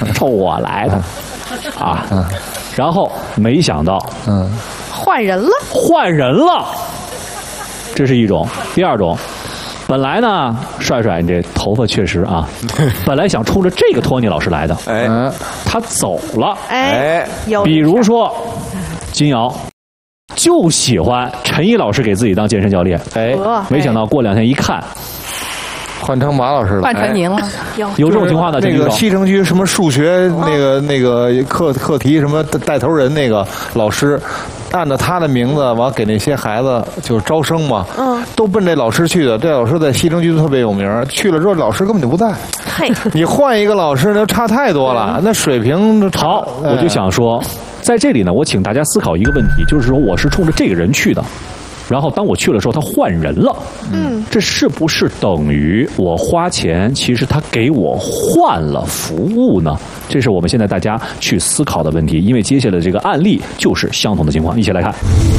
冲我来的啊！然后没想到， 换人了， 这是一种。第二种，本来呢，帅帅你这头发确实啊，本来想冲着这个托尼老师来的，他走了，比如说金瑶就喜欢陈毅老师给自己当健身教练，没想到过2天一看。 换成马老师了， 换成您了， 有这种情况的。 那个西城区什么数学那个课题什么带头人那个老师，按照他的名字完给那些孩子就是招生嘛，都奔这老师去的。这老师在西城区特别有名，去了之后老师根本就不在。你换一个老师，那差太多了，那水平好。我就想说，在这里呢，我请大家思考一个问题，就是说我是冲着这个人去的。然后当我去了之后，他换人了，这是不是等于我花钱，其实他给我换了服务呢？这是我们现在大家去思考的问题，因为接下来的这个案例就是相同的情况，一起来看。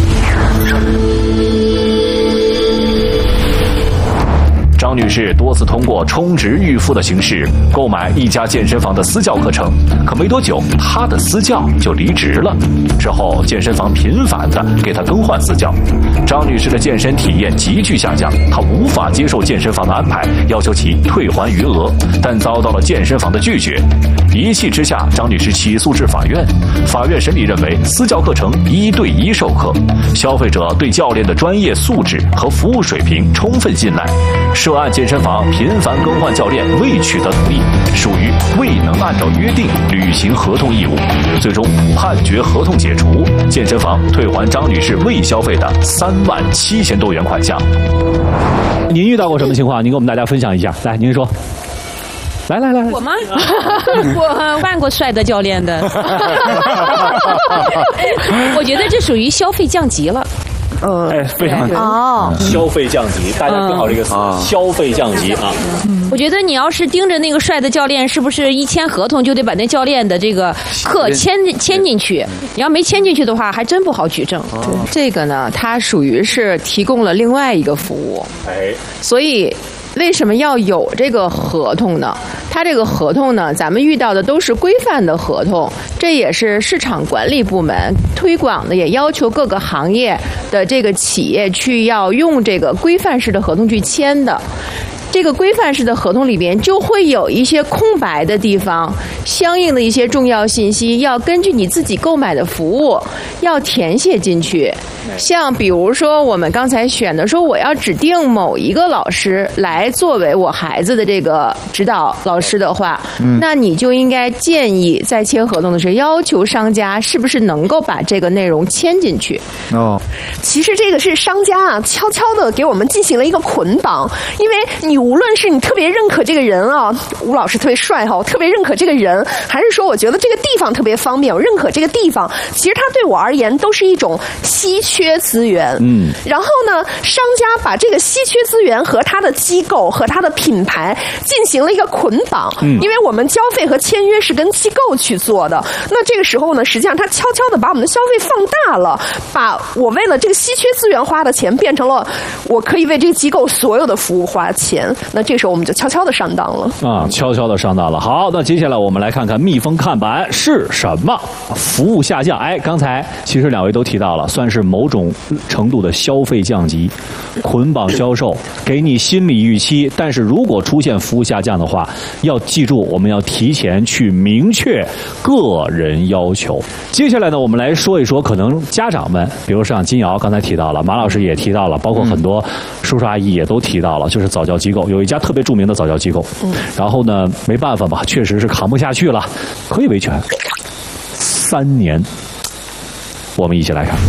张女士多次通过充值预付的形式购买一家健身房的私教课程，可没多久，她的私教就离职了。之后，健身房频繁地给她更换私教，张女士的健身体验急剧下降，她无法接受健身房的安排，要求其退还余额，但遭到了健身房的拒绝。一气之下，张女士起诉至法院。法院审理认为，私教课程1对1授课，消费者对教练的专业素质和服务水平充分信赖。涉案健身房频繁更换教练，未取得同意，属于未能按照约定履行合同义务。最终判决合同解除，健身房退还张女士未消费的37000多元款项。您遇到过什么情况？您跟我们大家分享一下。来，您说。来， 我吗？我换过帅的教练的。我觉得这属于消费降级了。 非常消费降级，大家听好这个词，消费降级啊。 我觉得你要是盯着那个帅的教练，是不是一签合同就得把那教练的这个课签进去？你要没签进去的话，还真不好举证。 这个呢，它属于是提供了另外一个服务，所以。为什么要有这个合同呢？它这个合同呢，咱们遇到的都是规范的合同，这也是市场管理部门推广的，也要求各个行业的这个企业去要用这个规范式的合同去签的。这个规范式的合同里边就会有一些空白的地方，相应的一些重要信息要根据你自己购买的服务要填写进去。像比如说我们刚才选的说我要指定某一个老师来作为我孩子的这个指导老师的话，那你就应该建议在签合同的时候要求商家是不是能够把这个内容签进去。 其实这个是商家啊悄悄的给我们进行了一个捆绑，因为你无论是你特别认可这个人啊，吴老师特别帅哈，我特别认可这个人，还是说我觉得这个地方特别方便，我认可这个地方，其实它对我而言都是一种稀缺资源。然后呢，商家把这个稀缺资源和他的机构和他的品牌进行了一个捆绑，因为我们交费和签约是跟机构去做的，那这个时候呢，实际上他悄悄的把我们的消费放大了，把我为了这个稀缺资源花的钱变成了我可以为这个机构所有的服务花钱，那这时候我们就悄悄的上当了悄悄的上当了。好，那接下来我们来看看密封看板是什么。服务下降，刚才其实2位都提到了，算是某种程度的消费降级，捆绑销售，给你心理预期，但是如果出现服务下降的话，要记住我们要提前去明确个人要求。接下来呢，我们来说一说可能家长们，比如像金瑶刚才提到了，马老师也提到了，包括很多叔叔阿姨也都提到了，就是早教机构，有一家特别著名的早教机构，然后呢没办法吧，确实是扛不下去了，可以维权3年。我们一起来看。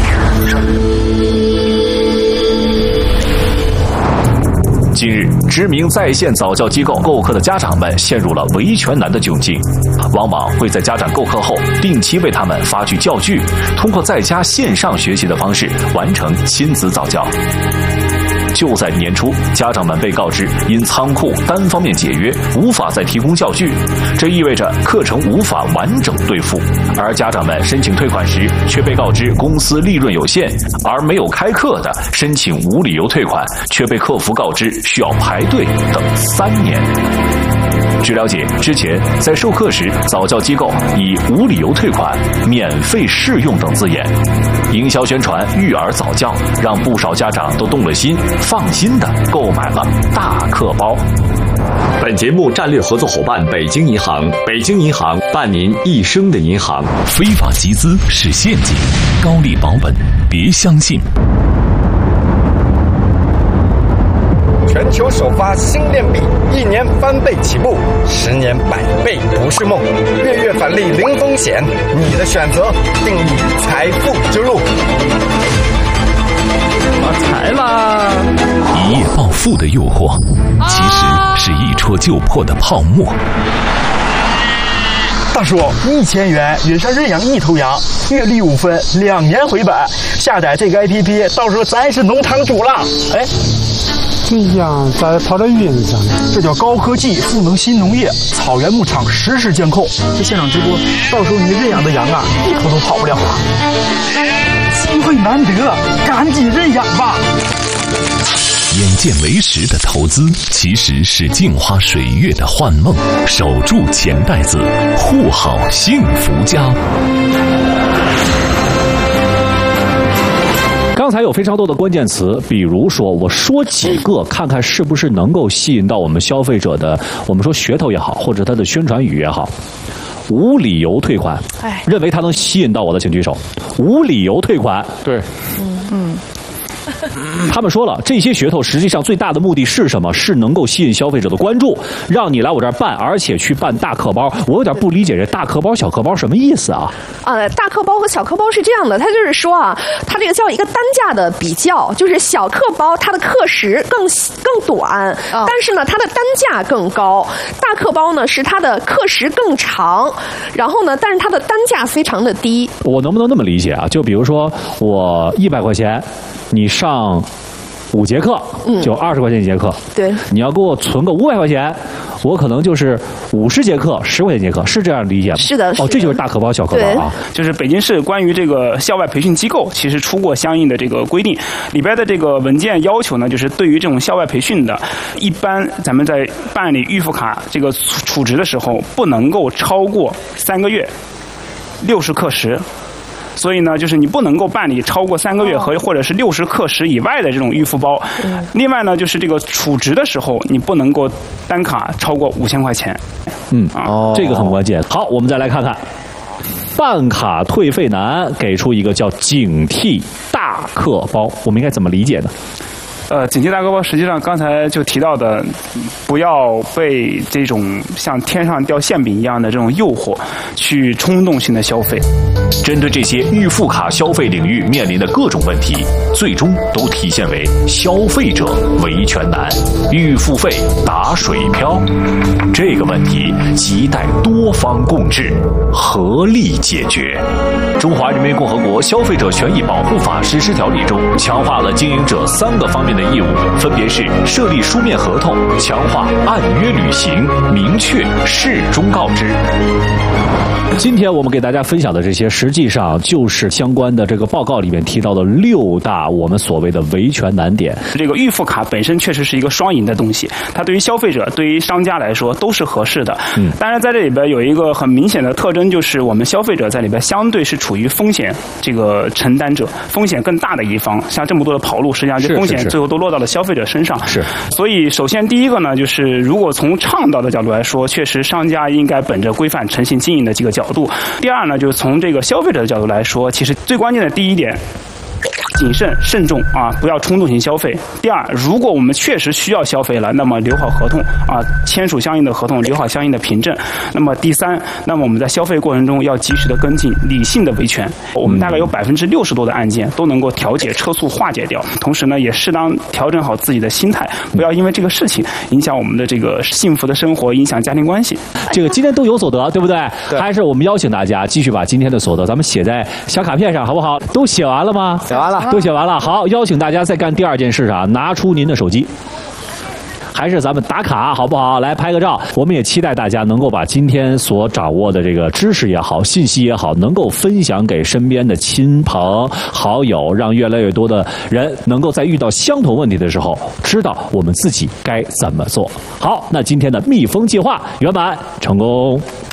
近日，知名在线早教机构购课的家长们陷入了维权难的窘境，往往会在家长购课后定期为他们发去教具，通过在家线上学习的方式完成亲子早教。 就在年初，家长们被告知因仓库单方面解约，无法再提供教具，这意味着课程无法完整兑付。而家长们申请退款时，却被告知公司利润有限，而没有开课的申请无理由退款，却被客服告知需要排队等3年。据了解，之前在授课时，早教机构以无理由退款、免费试用等字眼，营销宣传育儿早教，让不少家长都动了心，放心的购买了大课包。 本节目战略合作伙伴北京银行，北京银行伴您一生的银行。 非法集资是陷阱，高利保本，别相信。 全球首发新链币，1年翻倍起步，10年100倍不是梦。月月返利零风险，你的选择定义财富之路。 发财啦！ 一夜暴富的诱惑，其实是一戳就破的泡沫。 大叔，1000元云上认养1头羊，月利5分，2年回本。下载这个 APP， 到时候咱是农场主了。哎。 这羊咋跑到云上了？ 这叫高科技赋能新农业，草原牧场实时监控。这现场直播，到时候你认养的羊啊，一头都跑不了了。机会难得，赶紧认养吧！ 眼见为实的投资，其实是镜花水月的幻梦。守住钱袋子，护好幸福家。 刚才有非常多的关键词，比如说我说几个，看看是不是能够吸引到我们消费者的，我们说噱头也好，或者它的宣传语也好。无理由退款，认为它能吸引到我的请举手。无理由退款， 对， 他们说了，这些噱头实际上最大的目的是什么？是能够吸引消费者的关注，让你来我这儿办，而且去办大客包。我有点不理解这大客包、小客包什么意思啊？ 大客包和小客包是这样的，它就是说啊，它这个叫一个单价的比较，就是小客包它的课时更短，但是呢它的单价更高；大客包呢是它的课时更长，然后呢但是它的单价非常的低。 我能不能那么理解啊？就比如说我100块钱。你上5节课，就20块钱1节课。 对， 你要给我存个500块钱，我可能就是50节课，10块钱1节课，是这样理解吗？ 是的。 这就是大客包、小客包啊。 就是北京市关于这个校外培训机构，其实出过相应的这个规定，里边的这个文件要求呢，就是对于这种校外培训的，一般咱们在办理预付卡这个储值的时候，不能够超过3个月60课时。所以呢，就是你不能够办理超过3个月或者是60课时以外的这种预付包。另外呢，就是这个储值的时候，你不能够单卡超过5000块钱。 这个很关键。好，我们再来看看，办卡退费难，给出一个叫警惕大客包，我们应该怎么理解呢？ 警惕大客包实际上刚才就提到的，不要被这种像天上掉馅饼一样的这种诱惑去冲动性的消费。 针对这些预付卡消费领域面临的各种问题，最终都体现为消费者维权难，预付费打水漂。这个问题亟待多方共治，合力解决。中华人民共和国消费者权益保护法实施条例中强化了经营者3个方面的义务，分别是设立书面合同、强化按约履行、明确事中告知。今天我们给大家分享的这些，实际上就是相关的这个报告里面提到的6大我们所谓的维权难点。 这个预付卡本身确实是一个双赢的东西，它对于消费者、对于商家来说都是合适的。当然在这里边有一个很明显的特征，就是我们消费者在里边相对是处于风险这个承担者，风险更大的一方。像这么多的跑路，实际上这风险最后都落到了消费者身上。所以首先第一个呢，就是如果从倡导的角度来说，确实商家应该本着规范、诚信经营的这个角度。第二呢，就是从这个消费者的角度来说，其实最关键的第一点，谨慎慎重啊，不要冲动性消费。第二，如果我们确实需要消费了，那么留好合同啊，签署相应的合同，留好相应的凭证。那么第三，那么我们在消费过程中要及时的跟进，理性的维权。我们大概有60%多的案件都能够调解、撤诉、化解掉。同时呢，也适当调整好自己的心态，不要因为这个事情影响我们的这个幸福的生活，影响家庭关系。 这个今天都有所得，对不对？还是我们邀请大家继续把今天的所得咱们写在小卡片上，好不好？都写完了吗？ 写完了。 了。 都写完了。好，邀请大家再干第二件事啊，拿出您的手机。还是咱们打卡好不好？来拍个照。我们也期待大家能够把今天所掌握的这个知识也好、信息也好，能够分享给身边的亲朋好友，让越来越多的人能够在遇到相同问题的时候，知道我们自己该怎么做。好，那今天的蜜蜂计划圆满成功。